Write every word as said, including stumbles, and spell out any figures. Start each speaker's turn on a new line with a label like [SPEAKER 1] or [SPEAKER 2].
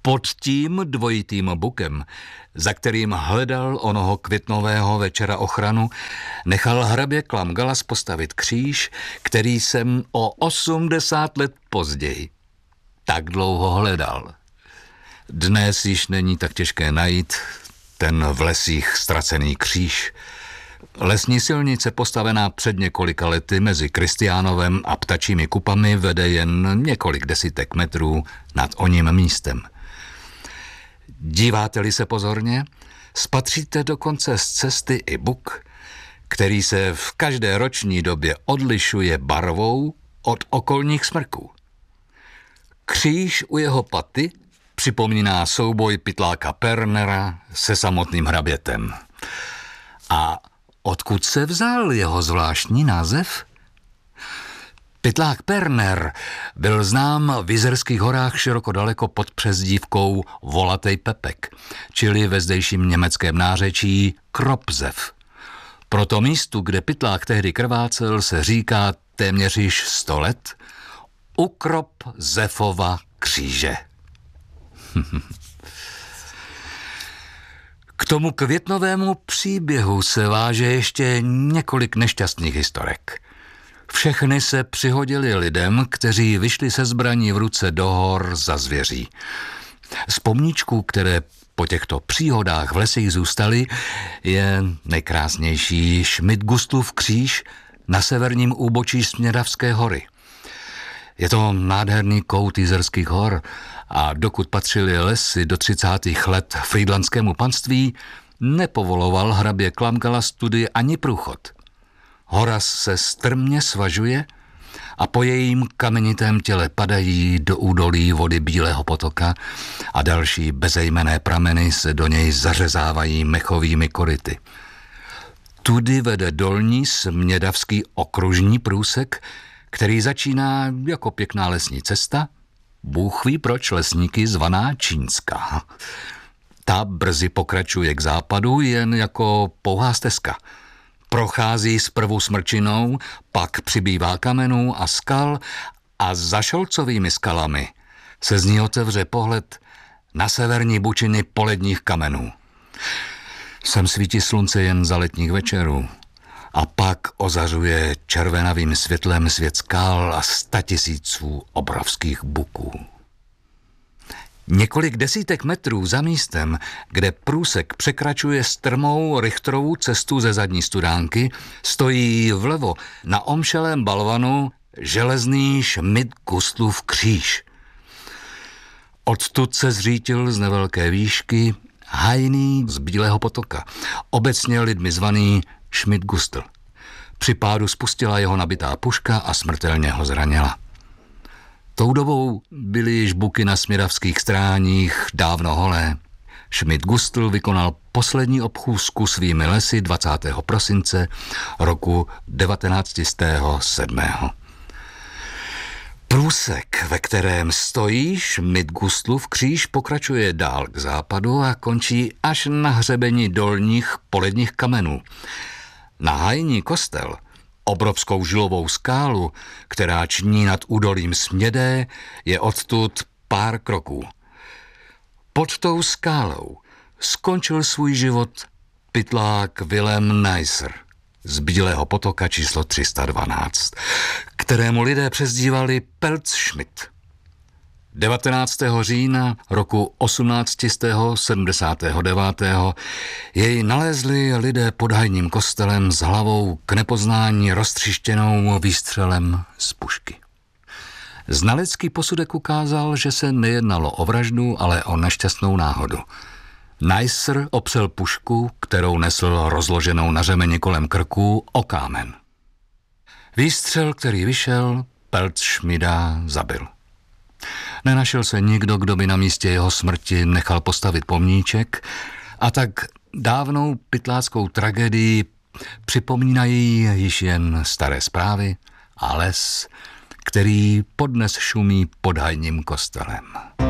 [SPEAKER 1] Pod tím dvojitým bukem, za kterým hledal onoho květnového večera ochranu, nechal hrabě Klamgalas postavit kříž, který jsem o osmdesát let později tak dlouho hledal. Dnes již není tak těžké najít ten v lesích ztracený kříž. Lesní silnice postavená před několika lety mezi Kristiánovem a Ptačími kupami vede jen několik desítek metrů nad oním místem. Díváte-li se pozorně, spatříte dokonce z cesty i buk, který se v každé roční době odlišuje barvou od okolních smrků. Kříž u jeho paty připomíná souboj pytláka Pernera se samotným hrabětem. A odkud se vzal jeho zvláštní název? Pytlák Perner byl znám v Jizerských horách široko daleko pod přezdívkou Volatej Pepek, čili ve zdejším německém nářečí Kropzev. Proto místu, kde pytlák tehdy krvácel, se říká téměř již sto let Ukrop Zefova kříže. K tomu květnovému příběhu se váže ještě několik nešťastných historek. Všechny se přihodili lidem, kteří vyšli se zbraní v ruce do hor za zvěří. Z pomníčků, které po těchto příhodách v lesích zůstaly, je nejkrásnější Schmidgustlův kříž na severním úbočí Smědavské hory. Je to nádherný kout Jizerských hor a dokud patřily lesy do třicátých let frýdlanskému panství, nepovoloval hrabě Klamgalas tudy ani průchod. Hora se strmě svažuje a po jejím kamenitém těle padají do údolí vody Bílého potoka a další bezejmenné prameny se do něj zařezávají mechovými koryty. Tudy vede dolní Smědavský okružní průsek, který začíná jako pěkná lesní cesta, Bůh ví proč lesníky zvaná Čínská. Ta brzy pokračuje k západu jen jako pouhá stezka. Prochází zprvu smrčinou, pak přibývá kamenů a skal a za Šolcovými skalami se z ní otevře pohled na severní bučiny poledních kamenů. Sem svítí slunce jen za letních večerů a pak ozařuje červenavým světlem svět skal a statisíců obrovských buků. Několik desítek metrů za místem, kde průsek překračuje strmou Richterovu cestu ze zadní studánky, stojí vlevo na omšelém balvanu železný Schmidgustlův kříž. Odtud se zřítil z nevelké výšky hajný z Bílého potoka, obecně lidmi zvaný Schmidgustl. Při pádu spustila jeho nabitá puška a smrtelně ho zranila. Tou dobou byly již buky na smědavských stráních dávno holé. Schmidgustl vykonal poslední obchůzku svými lesy dvacátého prosince roku devatenáct set sedm. Průsek, ve kterém stojí Schmidgustlův kříž, pokračuje dál k západu a končí až na hřebeni dolních poledních kamenů. Na hajní kostel, obrovskou žilovou skálu, která ční nad údolím Smědé, je odtud pár kroků. Pod tou skálou skončil svůj život pytlák Wilhelm Neisser z Bílého potoka číslo tři sta dvanáct, kterému lidé přezdívali Pelzschmidt. devatenáctého října roku osmnáct set sedmdesát devět jej nalezli lidé pod hajním kostelem s hlavou k nepoznání roztřištěnou výstřelem z pušky. Znalecký posudek ukázal, že se nejednalo o vraždu, ale o nešťastnou náhodu. Neisser opřel pušku, kterou nesl rozloženou na řemeni kolem krku, o kámen. Výstřel, který vyšel, Pelzschmidta zabil. Nenašel se nikdo, kdo by na místě jeho smrti nechal postavit pomníček a tak dávnou pytláckou tragédii připomínají již jen staré zprávy a les, který podnes šumí pod hajním kostelem.